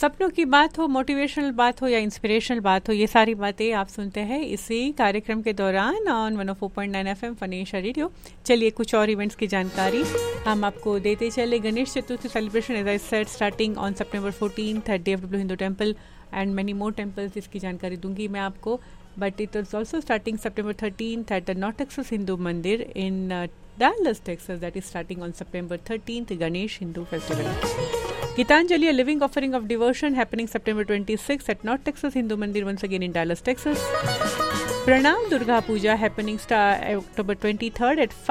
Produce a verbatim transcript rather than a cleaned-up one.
सपनों की बात हो, मोटिवेशनल बात हो या इंस्पिरेशनल बात हो, ये सारी बातें आप सुनते हैं इसी कार्यक्रम के दौरान on one O four point nine F M फनेशा radio. चलिए कुछ और इवेंट्स की जानकारी हम आपको देते चले। Ganesh Chaturthi celebration as I said starting on September fourteen eight D F W Hindu temple and many more temples, इसकी जानकारी दूंगी मैं आपको। But it is also starting September thirteen at the north Texas Hindu मंदिर इन Dallas, Texas, that is starting on September thirteenth, Ganesh Hindu Festival. Gitanjali, a living offering of devotion, happening September twenty-sixth at North Texas Hindu Mandir, once again in Dallas, Texas. Pranam Durga Puja, happening star October twenty-third at